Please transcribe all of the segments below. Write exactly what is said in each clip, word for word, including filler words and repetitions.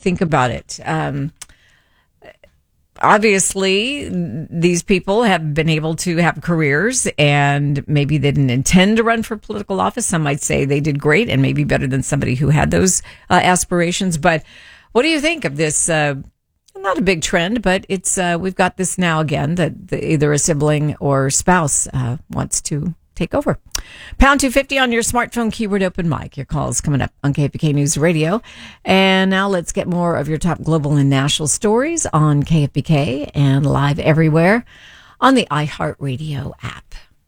think about it? Um, obviously, these people have been able to have careers, and maybe they didn't intend to run for political office. Some might say they did great and maybe better than somebody who had those uh, aspirations. But what do you think of this? Uh, not a big trend, but it's uh, we've got this now again that the, either a sibling or spouse uh, wants to take over. Pound two fifty on your smartphone, keyword open mic. Your call's coming up on K F B K News Radio. And now let's get more of your top global and national stories on K F B K and live everywhere on the iHeartRadio app.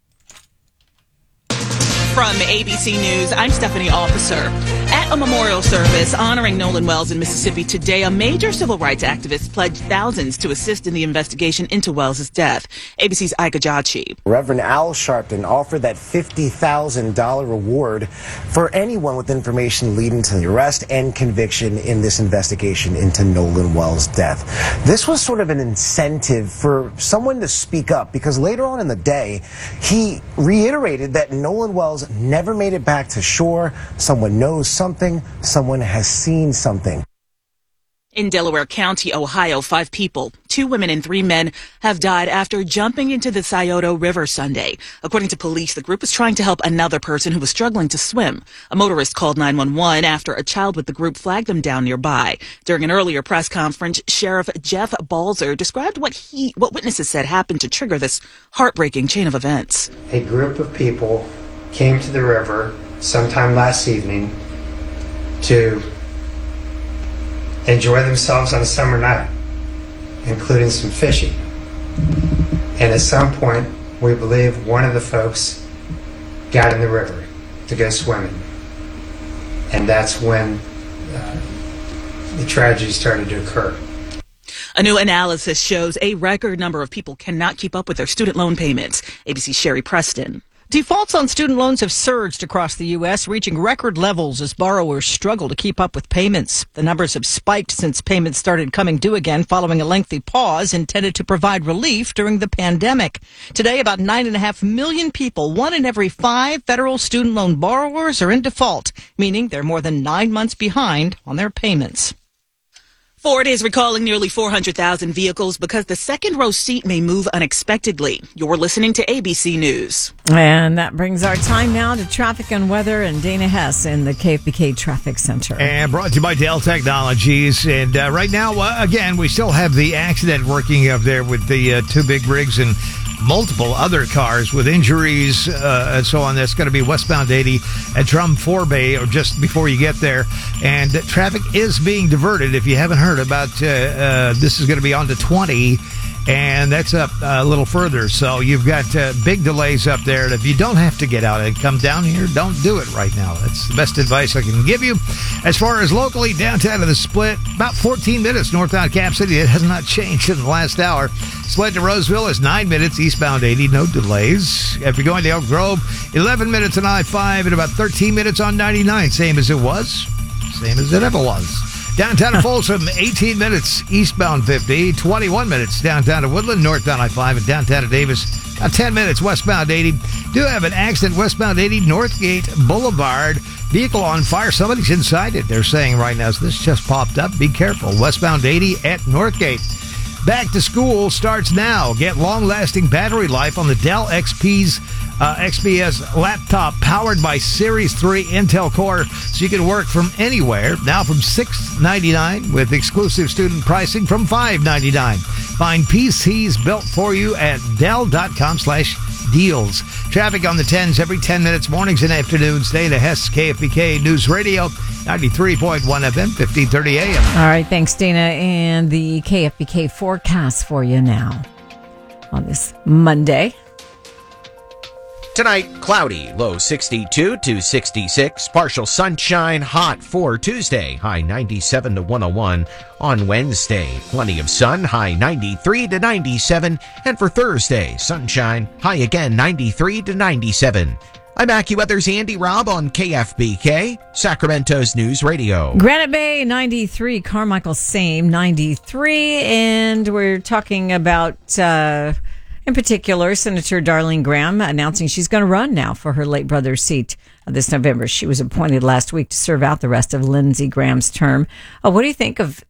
From A B C News, I'm Stephanie Officer. At a memorial service honoring Nolan Wells in Mississippi today, a major civil rights activist pledged thousands to assist in the investigation into Wells' death. A B C's Ika Jachi. Reverend Al Sharpton offered that fifty thousand dollars reward for anyone with information leading to the arrest and conviction in this investigation into Nolan Wells' death. This was sort of an incentive for someone to speak up, because later on in the day, he reiterated that Nolan Wells never made it back to shore. Someone knows something. Someone has seen something. In Delaware County, Ohio, five people, two women and three men, have died after jumping into the Scioto River Sunday. According to police, the group was trying to help another person who was struggling to swim. A motorist called nine one one after a child with the group flagged them down nearby. During an earlier press conference, Sheriff Jeff Balzer described what he, what witnesses said happened to trigger this heartbreaking chain of events. A group of people came to the river sometime last evening to enjoy themselves on a summer night, including some fishing. And at some point, we believe one of the folks got in the river to go swimming. And that's when uh, the tragedy started to occur. A new analysis shows a record number of people cannot keep up with their student loan payments. A B C's Sherry Preston. Defaults on student loans have surged across the U S, reaching record levels as borrowers struggle to keep up with payments. The numbers have spiked since payments started coming due again following a lengthy pause intended to provide relief during the pandemic. Today, about nine and a half million people, one in every five federal student loan borrowers, are in default, meaning they're more than nine months behind on their payments. Ford is recalling nearly four hundred thousand vehicles because the second row seat may move unexpectedly. You're listening to A B C News. And that brings our time now to traffic and weather, and Dana Hess in the K F B K Traffic Center. And brought to you by Dell Technologies. And uh, right now, uh, again, we still have the accident working up there with the uh, two big rigs and multiple other cars with injuries uh, and so on. That's going to be westbound eighty at Drum four Bay, or just before you get there. And uh, traffic is being diverted. If you haven't heard about uh, uh, this is going to be on to twenty, and that's up a little further. So you've got uh, big delays up there. And if you don't have to get out and come down here, don't do it right now. That's the best advice I can give you. As far as locally, downtown to the Split, about fourteen minutes northbound Cap City. It has not changed in the last hour. Split to Roseville is nine minutes, eastbound eighty, no delays. If you're going to Elk Grove, eleven minutes on I five and about thirteen minutes on ninety-nine. Same as it was, same as it ever was. Downtown to Folsom, eighteen minutes, eastbound fifty, twenty-one minutes downtown to Woodland, northbound I five, and downtown to Davis, about ten minutes, westbound eighty. Do have an accident westbound eighty, Northgate Boulevard. Vehicle on fire. Somebody's inside it, they're saying right now. So this just popped up. Be careful. Westbound eighty at Northgate. Back to school starts now. Get long-lasting battery life on the Dell X P's uh, X P S laptop powered by Series three Intel Core, so you can work from anywhere. Now from six ninety-nine with exclusive student pricing from five ninety-nine. Find P Cs built for you at Dell.com slash deals. Traffic on the tens every ten minutes, mornings and afternoons. Dana Hess, K F B K News Radio, ninety-three point one F M, fifteen thirty A M. All right, thanks, Dana. And the K F B K forecast for you now on this Monday. Tonight, cloudy, low sixty-two to sixty-six. Partial sunshine, hot for Tuesday, high ninety-seven to one oh one. On Wednesday, plenty of sun, high ninety-three to ninety-seven. And for Thursday, sunshine, high again ninety-three to ninety-seven. I'm AccuWeather's Andy Robb on K F B K, Sacramento's News Radio. Granite Bay, ninety-three. Carmichael, same, ninety-three. And we're talking about... Uh, In particular, Senator Darlene Graham announcing she's going to run now for her late brother's seat this November. She was appointed last week to serve out the rest of Lindsey Graham's term. Uh, what do you think of